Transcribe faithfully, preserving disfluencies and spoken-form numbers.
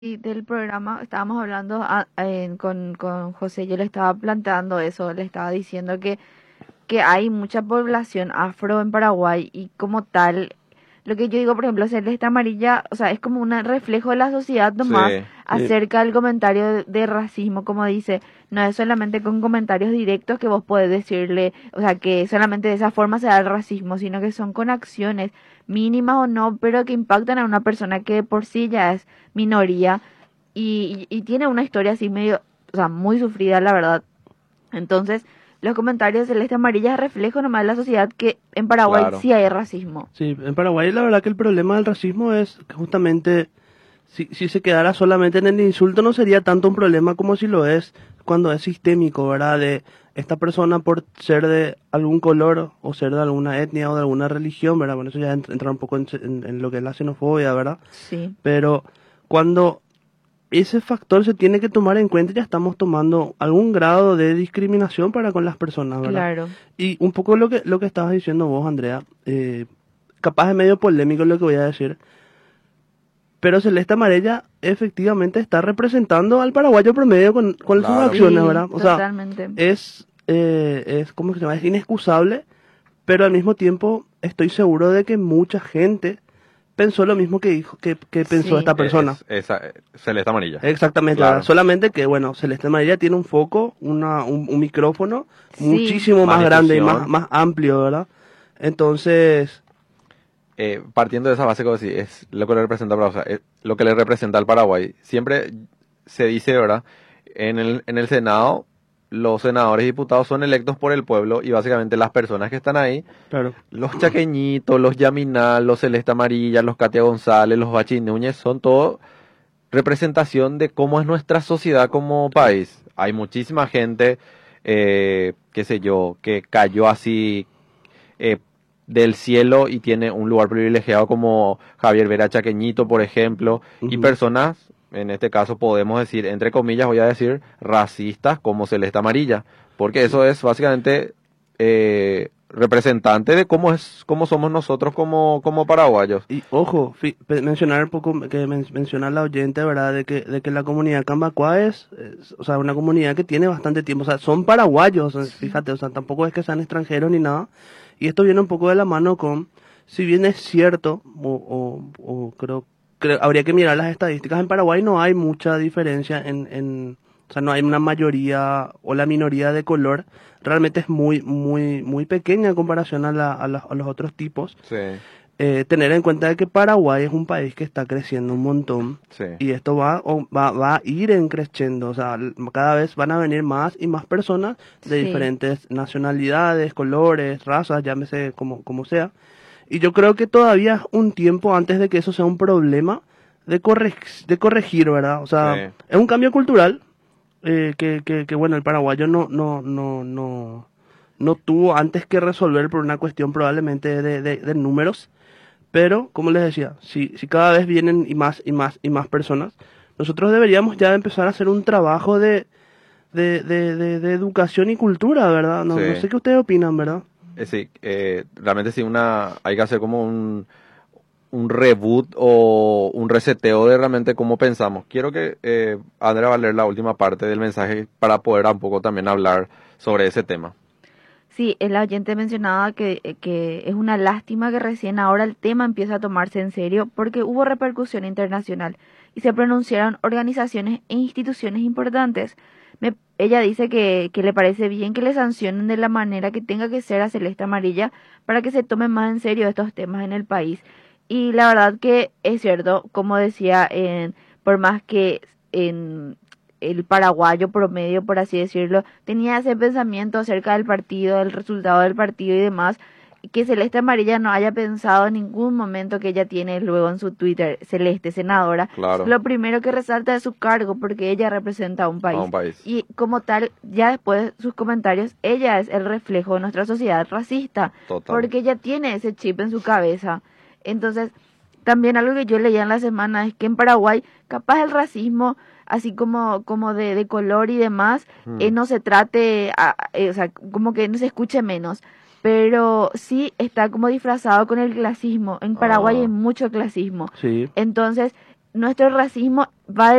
Y del programa estábamos hablando a- en- con, con José, yo le estaba planteando eso, le estaba diciendo que, que hay mucha población afro en Paraguay y como tal, lo que yo digo, por ejemplo, Celeste Amarilla, o sea, es como un reflejo de la sociedad Sí, nomás Sí, acerca del comentario de, de racismo, como dice, no es solamente con comentarios directos que vos podés decirle, o sea, que solamente de esa forma se da el racismo, sino que son con acciones mínimas o no, pero que impactan a una persona que de por sí ya es minoría y, y, y tiene una historia así medio, o sea, muy sufrida, la verdad. Entonces, los comentarios de Celeste Amarilla es reflejo nomás de la sociedad que en Paraguay claro. sí hay racismo. sí, en Paraguay la verdad que el problema del racismo es que justamente si, si se quedara solamente en el insulto no sería tanto un problema como si lo es cuando es sistémico, ¿verdad? De esta persona por ser de algún color o ser de alguna etnia o de alguna religión, ¿verdad? Bueno, eso ya ent- entra un poco en, en- en lo que es la xenofobia, ¿verdad? Sí, Pero cuando ese factor se tiene que tomar en cuenta, ya estamos tomando algún grado de discriminación para con las personas, ¿verdad? claro. Y un poco lo que, lo que estabas diciendo vos, Andrea, eh, capaz es medio polémico lo que voy a decir, pero Celeste Amarilla efectivamente está representando al paraguayo promedio con, con sus Claro. acciones, Sí, ¿verdad? O sea, totalmente. es, eh, es, ¿cómo que se llama? Es inexcusable, pero al mismo tiempo estoy seguro de que mucha gente pensó lo mismo que dijo, que, que pensó Sí, esta persona. Es, esa, eh, celeste amarilla. Exactamente, ¿verdad? Claro. Solamente que, bueno, Celeste Amarilla tiene un foco, una, un, un micrófono sí, muchísimo Más más grande y más, difusión. más amplio, ¿verdad? Entonces, Eh, partiendo de esa base, como decís, es lo que le representa, o sea, es lo que le representa al Paraguay. Siempre se dice, ¿verdad? En el, en el Senado, los senadores y diputados son electos por el pueblo y básicamente las personas que están ahí, claro, los chaqueñitos, los Yaminal, los Celeste Amarilla, los Katia González, los Bachi Núñez, son todo representación de cómo es nuestra sociedad como país. Hay muchísima gente, eh, qué sé yo, que cayó así eh, del cielo y tiene un lugar privilegiado como Javier Vera Chaqueñito, por ejemplo, y ujú, personas, en este caso podemos decir, entre comillas, voy a decir, racistas como Celeste Amarilla, porque sí. eso es básicamente eh, representante de cómo es, cómo somos nosotros como, como paraguayos. Y ojo, fi- pe- mencionar un poco, que men- mencionar la oyente, ¿verdad? De que, de que la comunidad Cambacua es, es, o sea, una comunidad que tiene bastante tiempo, o sea, son paraguayos, o sea, sí, fíjate, o sea, tampoco es que sean extranjeros ni nada. Y esto viene un poco de la mano con, si bien es cierto, o, o, o creo, creo, habría que mirar las estadísticas, en Paraguay no hay mucha diferencia en, en, o sea, no hay una mayoría o la minoría de color, realmente es muy, muy, muy pequeña en comparación a, la, a, la- a los otros tipos. Sí, Eh, tener en cuenta de que Paraguay es un país que está creciendo un montón sí, y esto va, o- va, va a ir en creciendo, o sea, l- cada vez van a venir más y más personas de sí, diferentes nacionalidades, colores, razas, llámese como, como sea. Y yo creo que todavía es un tiempo antes de que eso sea un problema de, correg- de corregir, ¿verdad? O sea, sí. es un cambio cultural eh, que, que, que, bueno, el paraguayo no, no, no, no, no tuvo antes que resolver por una cuestión probablemente de, de, de números, pero, como les decía, si, si cada vez vienen y más y más y más personas, nosotros deberíamos ya empezar a hacer un trabajo de, de, de, de, de educación y cultura, ¿verdad? No, no Sí. sé qué ustedes opinan, ¿verdad? Eh, sí, eh, realmente sí, una, hay que hacer como un, un reboot o un reseteo de realmente cómo pensamos. Quiero que eh, Andrea va a leer la última parte del mensaje para poder un poco también hablar sobre ese tema. sí, el oyente mencionaba que, que es una lástima que recién ahora el tema empieza a tomarse en serio porque hubo repercusión internacional y se pronunciaron organizaciones e instituciones importantes. Me- ella dice que, que le parece bien que le sancionen de la manera que tenga que ser a Celeste Amarilla para que se tomen más en serio estos temas en el país. Y la verdad que es cierto, como decía, en, por más que en el paraguayo promedio, por así decirlo, tenía ese pensamiento acerca del partido, del resultado del partido y demás, que Celeste Amarilla no haya pensado en ningún momento que ella tiene luego en su Twitter, Celeste, senadora, Claro, lo primero que resalta es su cargo, porque ella representa a un a país. un país. Y como tal, ya después de sus comentarios, ella es el reflejo de nuestra sociedad racista, Total. porque ella tiene ese chip en su cabeza. Entonces, también algo que yo leía en la semana es que en Paraguay, capaz el racismo así como, como de, de color y demás, eh, Mm, no se trate, a- eh, o sea, como que no se escuche menos, pero sí está como disfrazado con el clasismo. En Paraguay hay ah, mucho clasismo. Sí, Entonces, nuestro racismo va